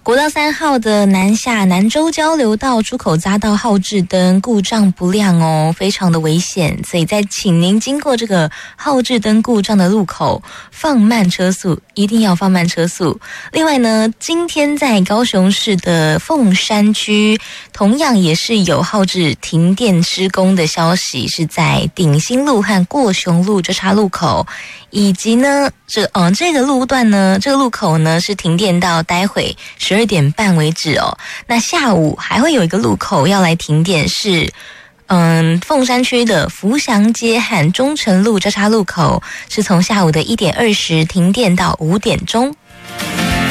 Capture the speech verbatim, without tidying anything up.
国道三号的南下南州交流道出口匝道号志灯故障不亮哦，非常的危险，所以在请您经过这个号志灯故障的路口放慢车速，一定要放慢车速。另外呢，今天在高雄市的凤山区同样也是有号志停电施工的消息，是在鼎新路和过雄路交叉路口，以及呢这呃这个路段呢，这个路口呢是停电到待会十二点半为止哦。那下午还会有一个路口要来停电，是嗯凤山区的福祥街和中城路交叉路口，是从下午的一点二十停电到五点钟。